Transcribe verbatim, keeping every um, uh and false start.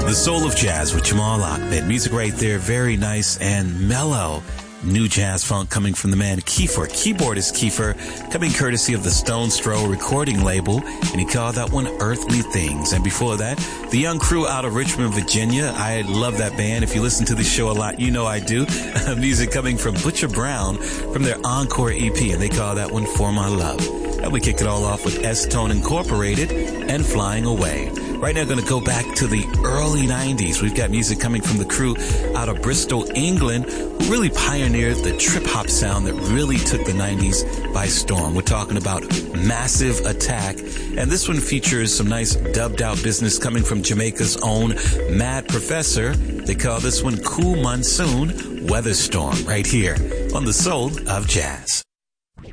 The Soul of Jazz with Jamal Ahmed. Music right there, very nice and mellow. New jazz funk coming from the man Kiefer. Keyboardist Kiefer, coming courtesy of the Stone's Throw recording label, and he called that one Earthly Things. And before that, the young crew out of Richmond, Virginia. I love that band. If you listen to this show a lot, you know I do. Music coming from Butcher Brown from their Encore E P, and they call that one For My Love. And we kick it all off with S-Tone Incorporated and Flying Away. Right now, going to go back to the early nineties. We've got music coming from the crew out of Bristol, England, who really pioneered the trip-hop sound that really took the nineties by storm. We're talking about Massive Attack, and this one features some nice dubbed-out business coming from Jamaica's own Mad Professor. They call this one Cool Monsoon Weatherstorm right here on The Soul of Jazz.